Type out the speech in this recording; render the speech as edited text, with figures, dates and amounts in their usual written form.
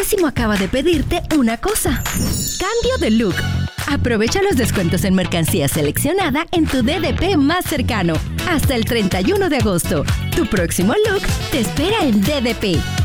Decimo acaba de pedirte una cosa. Cambio de look. Aprovecha los descuentos en mercancía seleccionada en tu DDP más cercano. Hasta el 31 de agosto. Tu próximo look te espera en DDP.